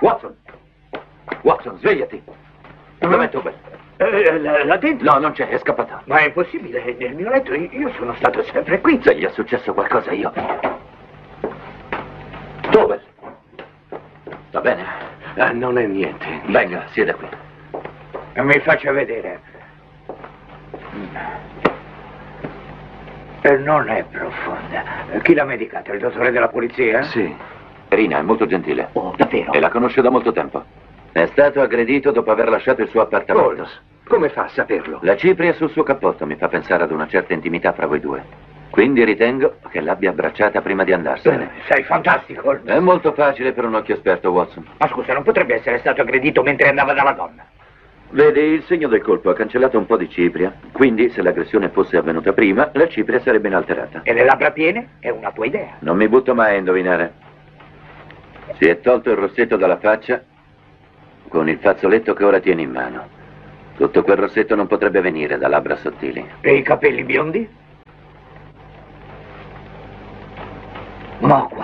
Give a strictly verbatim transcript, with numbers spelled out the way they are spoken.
Watson! Watson, svegliati! Dov'è Tobel? Eh, là, là dentro? No, non c'è, è scappato. Ma è impossibile, è nel mio letto, io sono stato sempre qui. Se gli è successo qualcosa io... Tobel! Va bene? Ah, non è niente. Venga, sieda qui. Mi faccia vedere. Eh, non è profonda. Chi l'ha medicata? Il dottore della polizia? Sì. Rina è molto gentile. Oh, davvero? E la conosce da molto tempo. È stato aggredito dopo aver lasciato il suo appartamento. Holmes, come fa a saperlo? La cipria sul suo cappotto mi fa pensare ad una certa intimità fra voi due. Quindi ritengo che l'abbia abbracciata prima di andarsene. Eh, sei fantastico, Holmes. È molto facile per un occhio esperto, Watson. Ma scusa, non potrebbe essere stato aggredito mentre andava dalla donna? Vedi, il segno del colpo ha cancellato un po' di cipria. Quindi, se l'aggressione fosse avvenuta prima, la cipria sarebbe inalterata. E le labbra piene? È una tua idea. Non mi butto mai a indovinare. Si è tolto il rossetto dalla faccia con il fazzoletto che ora tieni in mano. Tutto quel rossetto non potrebbe venire da labbra sottili. E i capelli biondi? Ma